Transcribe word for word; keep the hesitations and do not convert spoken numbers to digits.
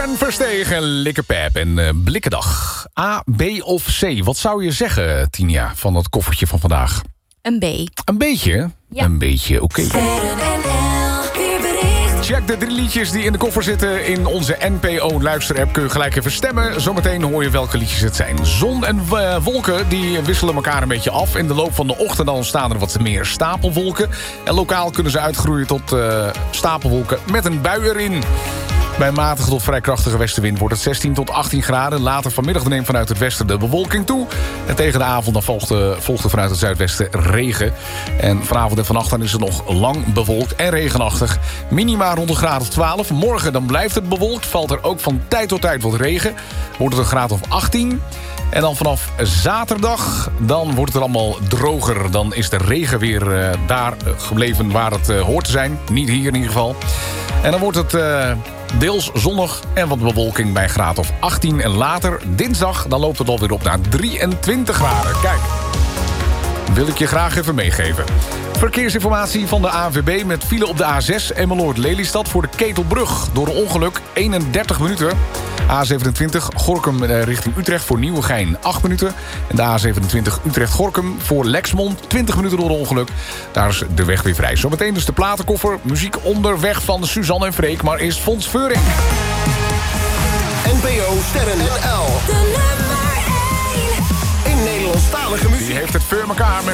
En Verstegen, Likkerpep en uh, Blikkendag. A, B of C? Wat zou je zeggen, Tinia, van dat koffertje van vandaag? Een B. Een beetje? Ja. Een beetje, oké. Okay. Check de drie liedjes die in de koffer zitten in onze N P O-luisterapp. Kun je gelijk even stemmen. Zometeen hoor je welke liedjes het zijn. Zon en uh, wolken die wisselen elkaar een beetje af. In de loop van de ochtend dan ontstaan er wat meer stapelwolken. En lokaal kunnen ze uitgroeien tot uh, stapelwolken met een bui erin. Bij een matige tot vrij krachtige westenwind wordt het zestien tot achttien graden. Later vanmiddag neemt vanuit het westen de bewolking toe. En tegen de avond dan volgt, uh, volgt er vanuit het zuidwesten regen. En vanavond en vannacht dan is het nog lang bewolkt en regenachtig. Minima rond een graad of twaalf. Morgen dan blijft het bewolkt. Valt er ook van tijd tot tijd wat regen. Wordt het een graad of achttien. En dan vanaf zaterdag, dan wordt het er allemaal droger. Dan is de regen weer uh, daar gebleven waar het uh, hoort te zijn. Niet hier in ieder geval. En dan wordt het uh, deels zonnig en wat bewolking bij een graad of achttien. En later, dinsdag, dan loopt het alweer op naar drieëntwintig graden. Kijk, wil ik je graag even meegeven. Verkeersinformatie van de A N W B met file op de A zes Emmeloord-Lelystad voor de Ketelbrug. Door een ongeluk eenendertig minuten. A zevenentwintig Gorinchem richting Utrecht voor Nieuwegein acht minuten. En de A zevenentwintig Utrecht-Gorinchem voor Lexmond twintig minuten door een ongeluk. Daar is de weg weer vrij. Zometeen dus de platenkoffer. Muziek onderweg van Suzanne en Freek. Maar eerst Fons Veuring. N P O Sterren N L. De nummer één. In Nederlandstalige muziek. Die heeft het voor elkaar met